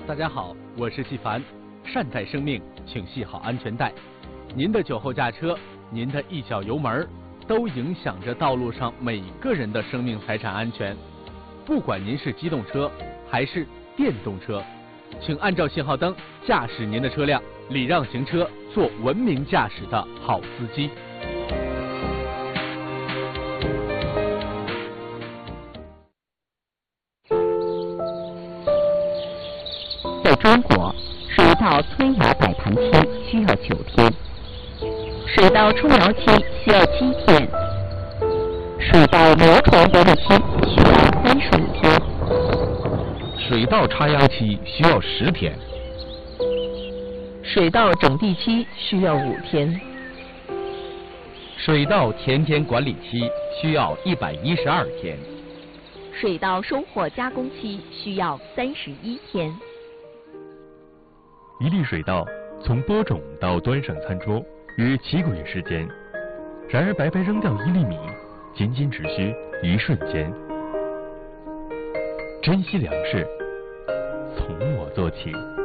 大家好，我是纪凡。善待生命，请系好安全带。您的酒后驾车，您的一脚油门，都影响着道路上每个人的生命财产安全。不管您是机动车还是电动车，请按照信号灯驾驶您的车辆，礼让行车，做文明驾驶的好司机。 在中国，水稻催芽摆盘期需要9天，水稻出苗期需要7天，水稻磨床管理期需要35天， 水稻插秧期需要10天， 水稻整地期需要5天， 水稻田间管理期需要112天， 水稻收获加工期需要31天。 一粒水稻从播种到端上餐桌约7个月时间，然而白白扔掉1粒米，仅仅只需1瞬间。珍惜粮食，从我做起。